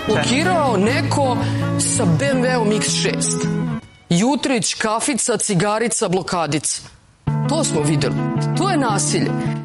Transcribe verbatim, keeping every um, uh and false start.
blokirao neko sa B M W-om iks šest. Jutrić, kafica, cigarica, blokadica. To smo videli. To je nasilje.